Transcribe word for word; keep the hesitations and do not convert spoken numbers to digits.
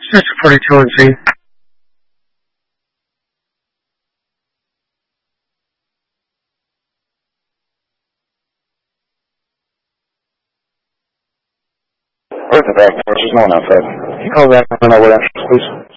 Six forty-two and Z. Where's the back porch? There's no one outside. Call that on our entrance, please.